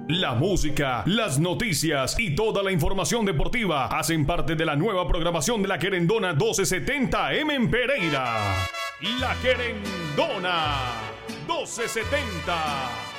La música, las noticias y toda la información deportiva hacen parte de la nueva programación de la Querendona 1270M en Pereira. La Querendona 1270.